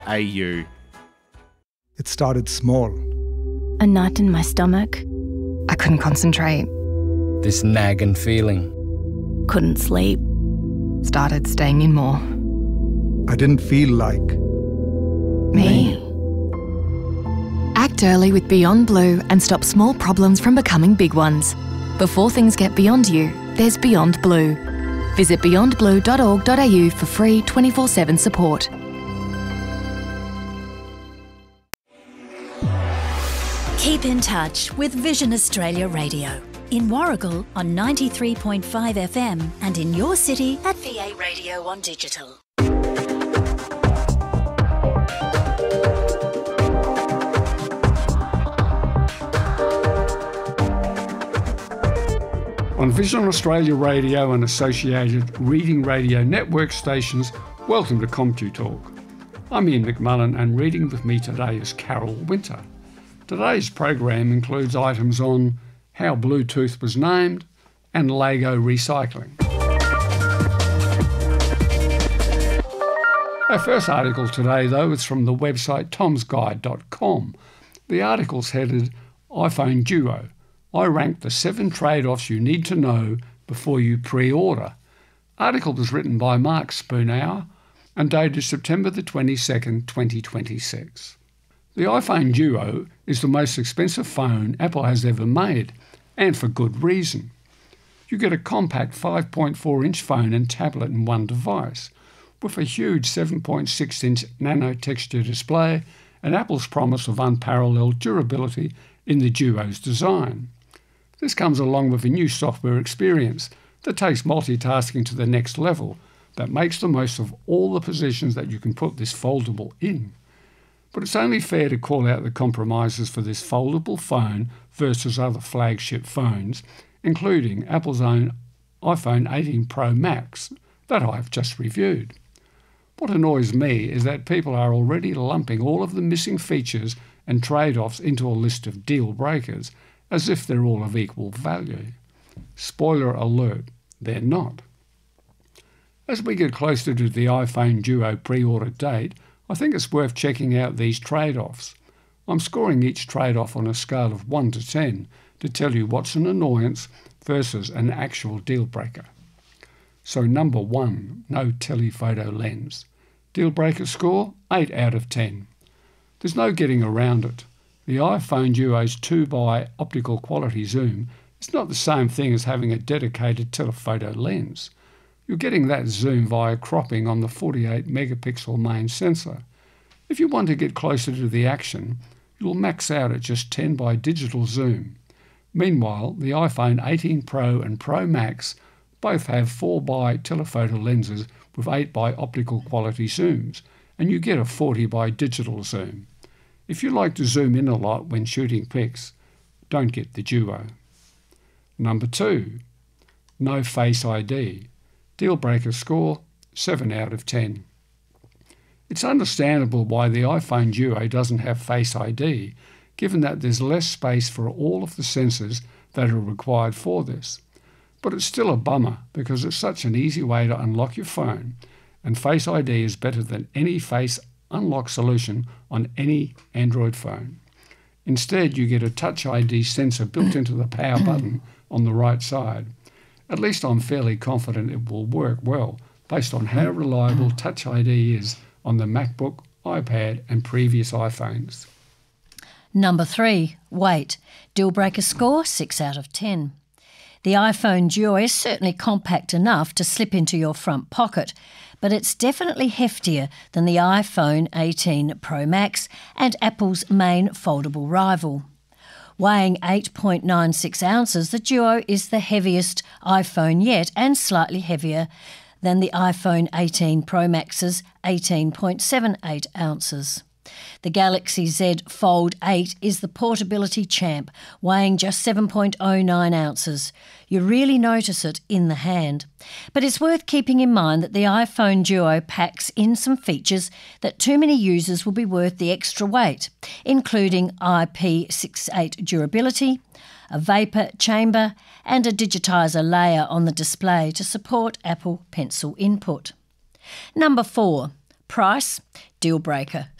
It started small. A knot in my stomach. I couldn't concentrate. This nagging feeling. Couldn't sleep. Started staying in more. I didn't feel like Me. Act early with Beyond Blue and stop small problems from becoming big ones. Before things get beyond you, there's Beyond Blue. Visit beyondblue.org.au for free 24/7 support. Keep in touch with Vision Australia Radio. In Warragul on 93.5 FM and in your city at VA Radio on digital. On Vision Australia Radio and associated Reading Radio network stations, welcome to CompuTalk. I'm Ian McMullen and reading with me today is Carol Winter. Today's program includes items on how Bluetooth was named and Lego recycling. Our first article today, though, is from the website tomsguide.com. The article's headed iPhone Duo. I ranked the 7 trade-offs you need to know before you pre-order. Article was written by Mark Spoonhour and dated September the 22nd, 2026. The iPhone Duo is the most expensive phone Apple has ever made, and for good reason. You get a compact 5.4-inch phone and tablet in one device, with a huge 7.6-inch nano-texture display and Apple's promise of unparalleled durability in the Duo's design. This comes along with a new software experience that takes multitasking to the next level, that makes the most of all the positions that you can put this foldable in. But it's only fair to call out the compromises for this foldable phone versus other flagship phones, including Apple's own iPhone 18 Pro Max that I've just reviewed. What annoys me is that people are already lumping all of the missing features and trade-offs into a list of deal breakers, as if they're all of equal value. Spoiler alert, they're not. As we get closer to the iPhone Duo pre-order date, I think it's worth checking out these trade-offs. I'm scoring each trade-off on a scale of 1 to 10 to tell you what's an annoyance versus an actual deal breaker. So number 1, no telephoto lens. Deal breaker score, 8 out of 10. There's no getting around it. The iPhone Duo's 2x optical quality zoom is not the same thing as having a dedicated telephoto lens. You're getting that zoom via cropping on the 48 megapixel main sensor. If you want to get closer to the action, you'll max out at just 10 by digital zoom. Meanwhile, the iPhone 18 Pro and Pro Max both have 4 by telephoto lenses with 8 by optical quality zooms, and you get a 40 by digital zoom. If you like to zoom in a lot when shooting pics, don't get the Duo. Number 2, no Face ID. Deal breaker score, 7 out of 10. It's understandable why the iPhone Duo doesn't have Face ID, given that there's less space for all of the sensors that are required for this. But it's still a bummer because it's such an easy way to unlock your phone, and Face ID is better than any face unlock solution on any Android phone. Instead, you get a Touch ID sensor built into the power button on the right side. At least I'm fairly confident it will work well based on how reliable Touch ID is on the MacBook, iPad and previous iPhones. Number 3, weight. Deal breaker score, 6 out of 10. The iPhone Duo is certainly compact enough to slip into your front pocket, but it's definitely heftier than the iPhone 18 Pro Max and Apple's main foldable rival. Weighing 8.96 ounces, the Duo is the heaviest iPhone yet and slightly heavier than the iPhone 18 Pro Max's 18.78 ounces. The Galaxy Z Fold 8 is the portability champ, weighing just 7.09 ounces. You really notice it in the hand. But it's worth keeping in mind that the iPhone Duo packs in some features that too many users will be worth the extra weight, including IP68 durability, a vapour chamber and a digitiser layer on the display to support Apple Pencil input. Number 4. Price. deal breaker.